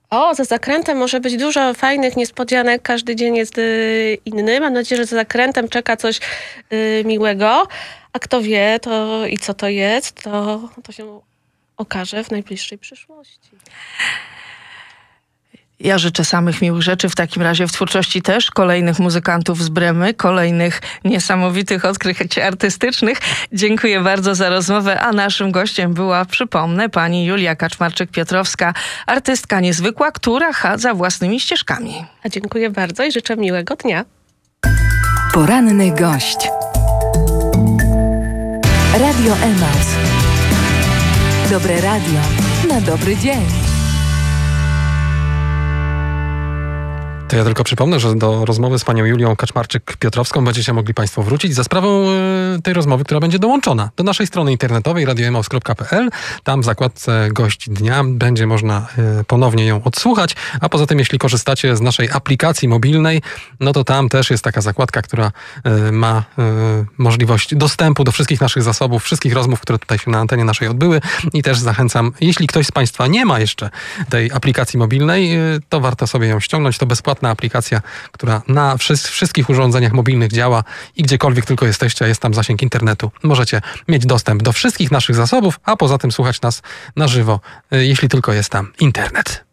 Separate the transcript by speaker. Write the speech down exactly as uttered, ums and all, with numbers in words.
Speaker 1: O, za zakrętem może być dużo fajnych niespodzianek. Każdy dzień jest y, inny. Mam nadzieję, że za zakrętem czeka coś y, miłego. A kto wie, to i co to jest, to, to się okaże w najbliższej przyszłości.
Speaker 2: Ja życzę samych miłych rzeczy w takim razie w twórczości też, kolejnych muzykantów z Bremy, kolejnych niesamowitych odkryć artystycznych. Dziękuję bardzo za rozmowę, a naszym gościem była, przypomnę, pani Julia Kaczmarczyk-Piotrowska, artystka niezwykła, która chadza własnymi ścieżkami.
Speaker 1: A dziękuję bardzo i życzę miłego dnia.
Speaker 3: Poranny gość. Radio Emaus. Dobre radio na dobry dzień.
Speaker 4: To ja tylko przypomnę, że do rozmowy z panią Julią Kaczmarczyk-Piotrowską będziecie mogli państwo wrócić za sprawą y, tej rozmowy, która będzie dołączona do naszej strony internetowej radio emaus kropka p l. Tam w zakładce Gość Dnia będzie można y, ponownie ją odsłuchać, a poza tym jeśli korzystacie z naszej aplikacji mobilnej, no to tam też jest taka zakładka, która y, ma y, możliwość dostępu do wszystkich naszych zasobów, wszystkich rozmów, które tutaj się na antenie naszej odbyły i też zachęcam, jeśli ktoś z państwa nie ma jeszcze tej aplikacji mobilnej, y, to warto sobie ją ściągnąć, to bezpłatna aplikacja, która na wszy- wszystkich urządzeniach mobilnych działa i gdziekolwiek tylko jesteście, a jest tam zasięg internetu, możecie mieć dostęp do wszystkich naszych zasobów, a poza tym słuchać nas na żywo, jeśli tylko jest tam internet.